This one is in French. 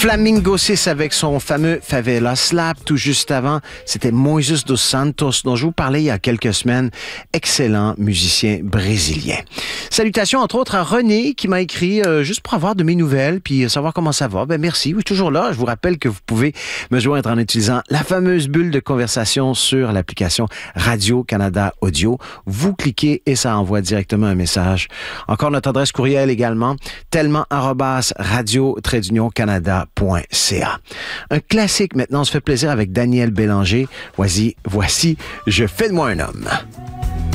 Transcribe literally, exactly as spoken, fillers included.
Flamingo six avec son fameux Favela Slap. Tout juste avant, c'était Moises dos Santos, dont je vous parlais il y a quelques semaines. Excellent musicien brésilien. Salutations, entre autres, à René, qui m'a écrit euh, juste pour avoir de mes nouvelles, puis savoir comment ça va. Ben merci, oui, toujours là. Je vous rappelle que vous pouvez me joindre en utilisant la fameuse bulle de conversation sur l'application Radio-Canada Audio. Vous cliquez et ça envoie directement un message. Encore notre adresse courriel également, tellement arobase radio-canada point c a. Un classique maintenant, on se fait plaisir avec Daniel Bélanger. Voici, voici, Je fais de moi un homme.